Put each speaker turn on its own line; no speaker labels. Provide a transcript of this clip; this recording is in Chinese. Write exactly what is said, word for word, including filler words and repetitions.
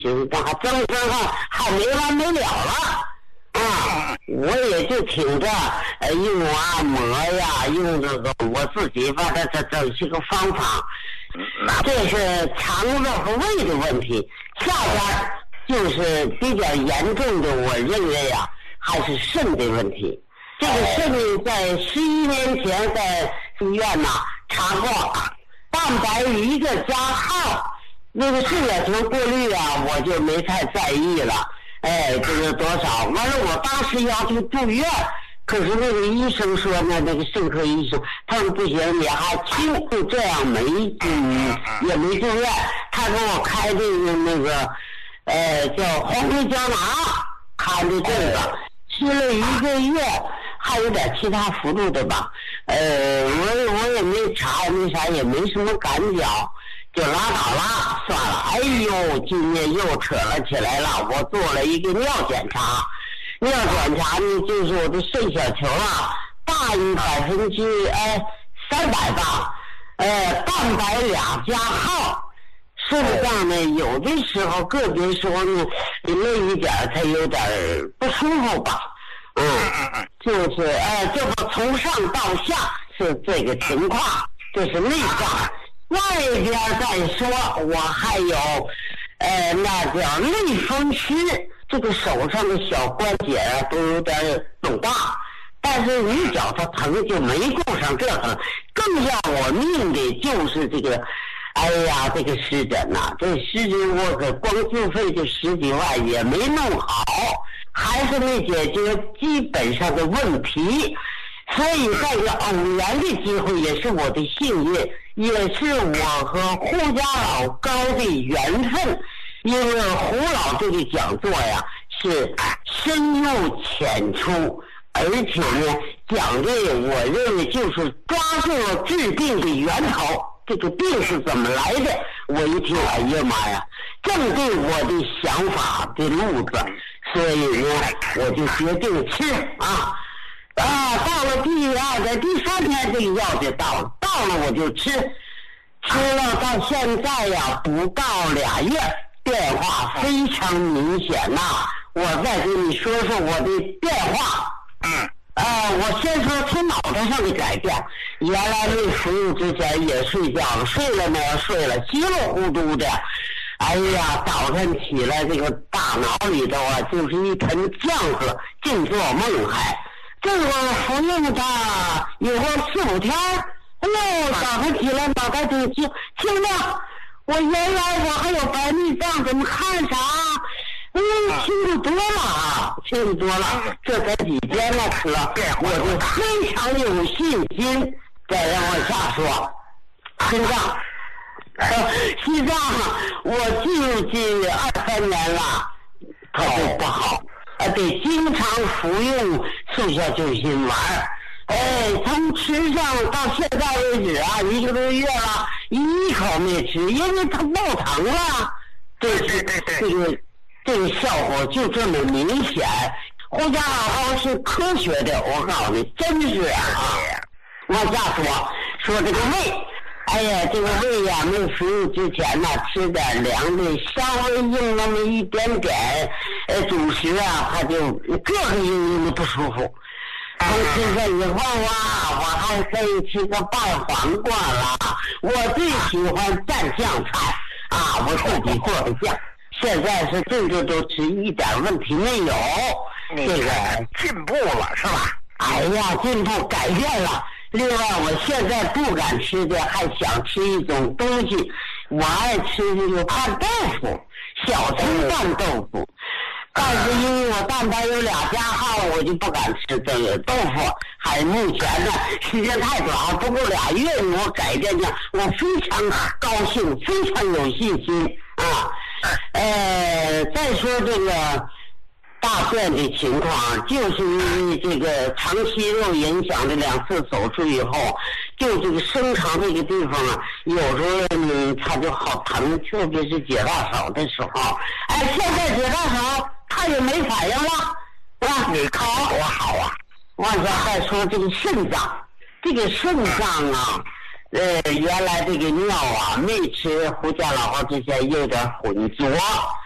就是这还增生还还没完没了了。啊，我也就听着，呃，用按摩呀，用这个我自己把它这这些个方法，这是肠子和胃的问题。下边就是比较严重的，我认为呀、啊，还是肾的问题。这个肾在十一年前在医院呐查过，蛋白一个加号，那个肾小球过滤啊，我就没太在意了。哎，这个多少？完了，我当时要去住院，可是那个医生说呢，那个肾科医生，他说不行，你还轻，就这样没，嗯，也没住院。他给我开这个那个，呃，叫黄皮胶囊，开的这个，吃了一个月，还有点其他辅助的吧。呃，我我也没查，没啥，也没什么感觉。就拉倒了，算了。哎呦，今天又扯了起来了。我做了一个尿检查，尿检查呢，就是我的肾小球啊，大于百分之哎三百吧，呃，蛋白俩加号。肾脏呢，有的时候个别时候呢，你累一点，它有点不舒服吧。嗯，就是哎，这不从上到下是这个情况，这是内脏。外边再说，我还有，呃，那叫类风湿，这个手上的小关节啊都有点肿大，但是一脚它疼就没顾上这个，更要我命的就是这个，哎呀，这个湿疹呐、啊，这湿疹我可光自费就十几万也没弄好，还是没解决基本上的问题。所以这个偶然的机会也是我的幸运，也是我和胡家老高的缘分。因为胡老这个讲座呀是深入浅出，而且呢讲的我认为就是抓住了治病的源头，这个病是怎么来的。我一听，哎呀妈呀，正对我的想法的路子，所以呢我就决定吃啊。啊，到了第二个、第三天，这个药就到了，到了我就吃，吃了到现在呀，不到俩月，变化非常明显呐、啊。我再跟你说说我的变化。嗯。啊，我先说从脑袋上的改变。原来没服用之前也睡觉了，睡了没有睡了，稀里糊涂的。哎呀，早晨起来这个大脑里头啊，就是一盆浆子，净做梦还。这个服用它有个四五天，哎呦，早上起来脑袋就清清了。我原来我还有白内障，怎么看啥？哎呦，清楚多了啊，清楚多了。这才几天了，可我就非常有信心。再让我下说，心脏，心脏，我进入去二三年了，它就不好。啊，得经常服用速效救心丸。哎，从吃上到现在为止啊，一个多月了，一口没吃，因为它不疼了。这是这个这个效果就这么明显。胡家老是科学的，我告诉你，真是啊。往下说说这个胃。哎呀，这个胃呀、啊，没服用之前呢，吃点凉的，稍微用那么一点点，呃，主食啊，它就各个应用的不舒服。从吃这以后啊，我还可以吃个拌黄瓜啦。我最喜欢蘸酱菜啊，我自己做的酱。现在是这个都吃一点问题没有，这个
进步了是吧？
哎呀，进步改变了。另外，我现在不敢吃的，还想吃一种东西。我爱吃这个拌豆腐，小葱拌豆腐。但是因为我蛋白有俩加号，我就不敢吃这个豆腐。还目前呢，时间太短，不够俩月，我改变的，我非常高兴，非常有信心啊。呃，再说这个大便的情况，就是因为这个肠息肉影响的两次手术以后，就这个生肠这个地方啊，有时候嗯它就好疼，特别是解大手的时候。哎，现在解大手它也没反应了，啊，
你靠多好啊！
往下再说这个肾脏，这个肾脏啊，呃，原来这个尿啊，没吃胡家老之前有点浑浊。